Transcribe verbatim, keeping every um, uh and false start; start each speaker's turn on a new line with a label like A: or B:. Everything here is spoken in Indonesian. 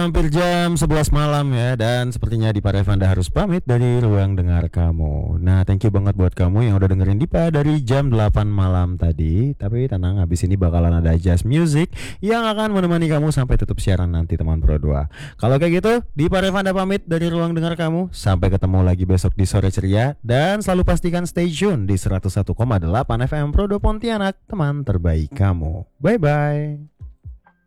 A: hampir jam sebelas malam ya. Dan sepertinya Dipa Revanda harus pamit dari ruang dengar kamu. Nah, thank you banget buat kamu yang udah dengerin Dipa dari jam delapan malam tadi. Tapi tenang, habis ini bakalan ada jazz music yang akan menemani kamu sampai tutup siaran nanti teman Pro dua. Kalau kayak gitu, Dipa Revanda pamit dari ruang dengar kamu. Sampai ketemu lagi besok di Sore Ceria. Dan selalu pastikan stay tune di seratus satu koma delapan F M Pro dua Pontianak, teman terbaik kamu. Bye-bye.